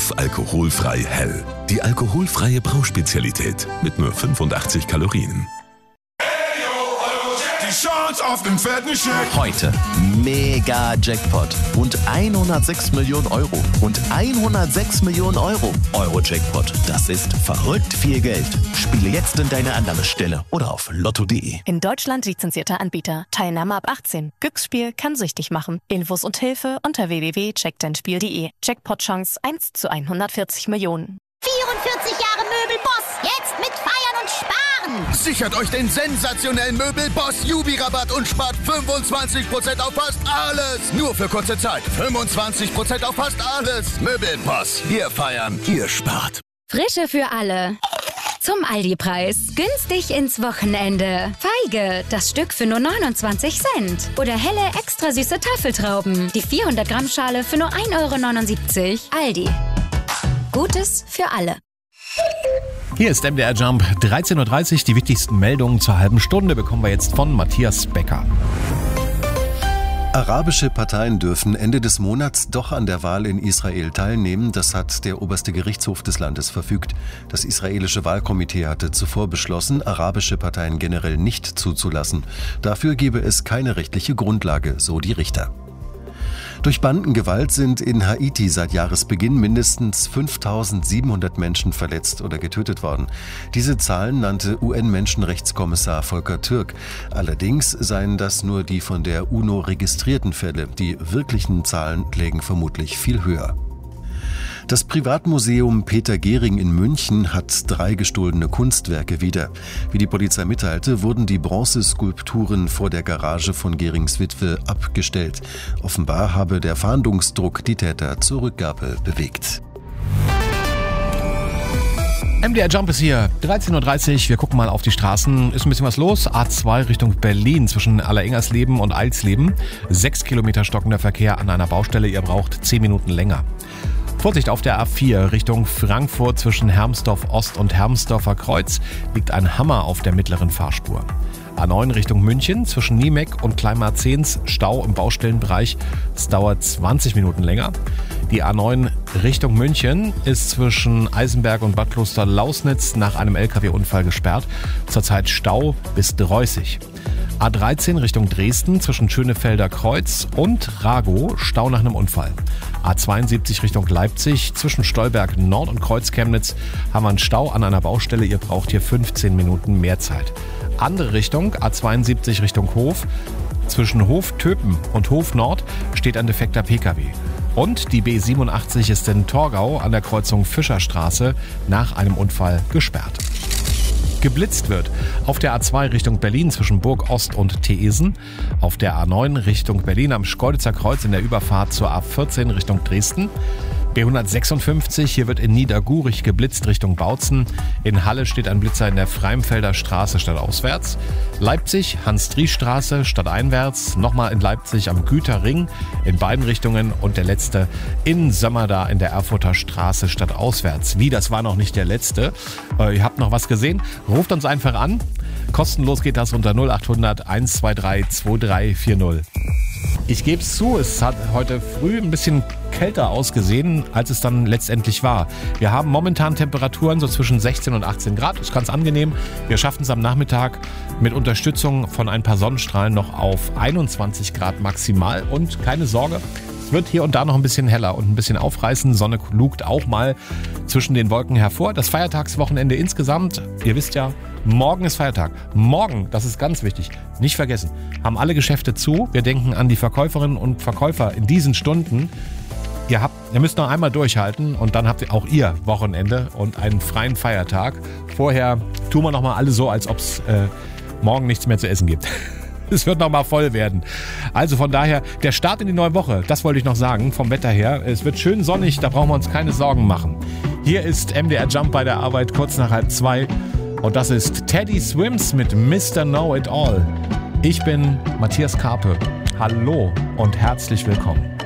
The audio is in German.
auf alkoholfrei hell. Die alkoholfreie Brauspezialität mit nur 85 Kalorien. Die Chance auf den fetten Scheck. Heute mega Jackpot. Rund 106 Millionen Euro. Und 106 Millionen Euro. Euro-Jackpot. Das ist verrückt viel Geld. Spiele jetzt in deine Annahmestelle oder auf lotto.de. In Deutschland lizenzierter Anbieter. Teilnahme ab 18. Glücksspiel kann süchtig machen. Infos und Hilfe unter www.checkdeinspiel.de. Jackpot-Chance 1 zu 140 Millionen. 44 Jahre Möbelboss. Jetzt mit Feiern und Sparen. Sichert euch den sensationellen Möbelboss Jubi-Rabatt und spart 25% auf fast alles. Nur für kurze Zeit. 25% auf fast alles. Möbelboss. Wir feiern, ihr spart. Frische für alle. Zum Aldi-Preis. Günstig ins Wochenende. Feige, das Stück für nur 29 Cent. Oder helle, extra süße Tafeltrauben. Die 400 Gramm Schale für nur 1,79 €. Aldi. Gutes für alle. Hier ist MDR Jump, 13.30 Uhr. Die wichtigsten Meldungen zur halben Stunde bekommen wir jetzt von Matthias Becker. Arabische Parteien dürfen Ende des Monats doch an der Wahl in Israel teilnehmen. Das hat der oberste Gerichtshof des Landes verfügt. Das israelische Wahlkomitee hatte zuvor beschlossen, arabische Parteien generell nicht zuzulassen. Dafür gebe es keine rechtliche Grundlage, so die Richter. Durch Bandengewalt sind in Haiti seit Jahresbeginn mindestens 5.700 Menschen verletzt oder getötet worden. Diese Zahlen nannte UN-Menschenrechtskommissar Volker Türk. Allerdings seien das nur die von der UNO registrierten Fälle. Die wirklichen Zahlen lägen vermutlich viel höher. Das Privatmuseum Peter Gehring in München hat 3 gestohlene Kunstwerke wieder. Wie die Polizei mitteilte, wurden die Bronzeskulpturen vor der Garage von Gehrings Witwe abgestellt. Offenbar habe der Fahndungsdruck die Täter zur Rückgabe bewegt. MDR Jump ist hier, 13.30 Uhr. Wir gucken mal auf die Straßen. Ist ein bisschen was los. A2 Richtung Berlin zwischen Allerengersleben und Eilsleben. 6 Kilometer stockender Verkehr an einer Baustelle. Ihr braucht 10 Minuten länger. Vorsicht auf der A4 Richtung Frankfurt zwischen Hermsdorf Ost und Hermsdorfer Kreuz liegt ein Hammer auf der mittleren Fahrspur. A9 Richtung München zwischen Niemeck und Kleinmarzehns Stau im Baustellenbereich. Es dauert 20 Minuten länger. Die A9 Richtung München ist zwischen Eisenberg und Bad Kloster-Lausnitz nach einem LKW-Unfall gesperrt. Zurzeit Stau bis Dreußig. A13 Richtung Dresden zwischen Schönefelder Kreuz und Ragow, Stau nach einem Unfall. A72 Richtung Leipzig zwischen Stolberg Nord und Kreuz-Chemnitz haben wir einen Stau an einer Baustelle. Ihr braucht hier 15 Minuten mehr Zeit. Andere Richtung, A72 Richtung Hof. Zwischen Hof-Töpen und Hof-Nord steht ein defekter Pkw. Und die B87 ist in Torgau an der Kreuzung Fischerstraße nach einem Unfall gesperrt. Geblitzt wird auf der A2 Richtung Berlin zwischen Burg Ost und Theesen, auf der A9 Richtung Berlin am Schkeuditzer Kreuz in der Überfahrt zur A14 Richtung Dresden, B156, hier wird in Niedergurich geblitzt Richtung Bautzen, in Halle steht ein Blitzer in der Freimfelder Straße stadtauswärts, Leipzig, Hans-Dries-Straße stadteinwärts, nochmal in Leipzig am Güterring in beiden Richtungen und der letzte in Sömmerda in der Erfurter Straße stadtauswärts. Wie, das war noch nicht der letzte. Ihr habt noch was gesehen? Ruft uns einfach an. Kostenlos geht das unter 0800 123 2340. Ich gebe es zu, es hat heute früh ein bisschen kälter ausgesehen, als es dann letztendlich war. Wir haben momentan Temperaturen so zwischen 16 und 18 Grad. Ist ganz angenehm. Wir schaffen es am Nachmittag mit Unterstützung von ein paar Sonnenstrahlen noch auf 21 Grad maximal. Und keine Sorge, es wird hier und da noch ein bisschen heller und ein bisschen aufreißen. Sonne lugt auch mal zwischen den Wolken hervor. Das Feiertagswochenende insgesamt, ihr wisst ja, morgen ist Feiertag. Morgen, das ist ganz wichtig, nicht vergessen, haben alle Geschäfte zu. Wir denken an die Verkäuferinnen und Verkäufer in diesen Stunden. Ihr müsst noch einmal durchhalten und dann habt ihr auch ihr Wochenende und einen freien Feiertag. Vorher tun wir noch mal alle so, als ob es morgen nichts mehr zu essen gibt. Es wird nochmal voll werden. Also von daher, der Start in die neue Woche, das wollte ich noch sagen, vom Wetter her. Es wird schön sonnig, da brauchen wir uns keine Sorgen machen. Hier ist MDR Jump bei der Arbeit, kurz nach 1:30. Und das ist Teddy Swims mit Mr. Know It All. Ich bin Matthias Karpe. Hallo und herzlich willkommen.